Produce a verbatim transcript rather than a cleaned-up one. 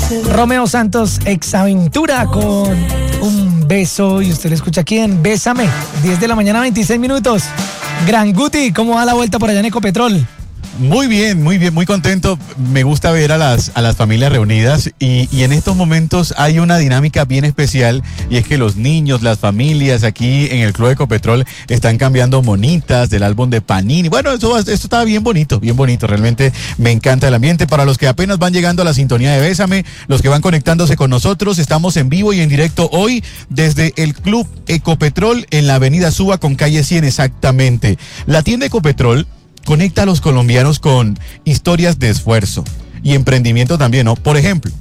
Romeo Santos, Exaventura con un beso, y usted lo escucha aquí en Bésame, diez de la mañana, veintiséis minutos. Gran Guti, ¿cómo va la vuelta por allá en Ecopetrol? Muy bien, muy bien, muy contento. Me gusta ver a las, a las familias reunidas y, y en estos momentos hay una dinámica bien especial, y es que los niños, las familias aquí en el Club Ecopetrol están cambiando monitas del álbum de Panini. Bueno, eso, esto está bien bonito, bien bonito. Realmente me encanta el ambiente. Para los que apenas van llegando a la sintonía de Bésame, los que van conectándose con nosotros, estamos en vivo y en directo hoy desde el Club Ecopetrol en la avenida Suba con calle cien exactamente. La tienda Ecopetrol conecta a los colombianos con historias de esfuerzo y emprendimiento también, ¿no? Por ejemplo,